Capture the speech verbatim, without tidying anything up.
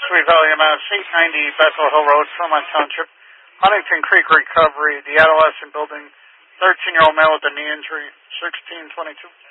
Sweet Valley, Mass. eight ninety Bethel Hill Road, Fremont Township. Huntington Creek Recovery, the adolescent building, thirteen-year-old male with a knee injury, sixteen twenty-two.